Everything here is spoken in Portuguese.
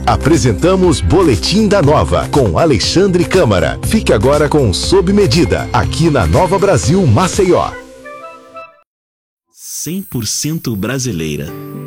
Apresentamos Boletim da Nova, com Alexandre Câmara. Fique agora com Sob Medida, aqui na Nova Brasil Maceió. 100% brasileira.